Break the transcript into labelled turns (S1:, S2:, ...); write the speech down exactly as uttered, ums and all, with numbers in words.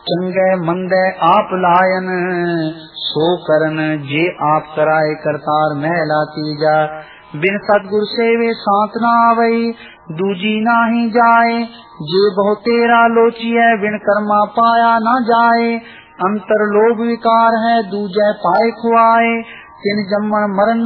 S1: चंगे मंदे आप लायन, सो करन जे आप कराए करतार महला तीजा। बिन सतगुर सेवे सांत ना आवई, दूजी नाही जाए, जे बहु तेरा लोचिए बिन कर्मा पाया ना जाए। अंतर लोभ विकार है दूजे पाए खुआए, तिन जम्मन मरण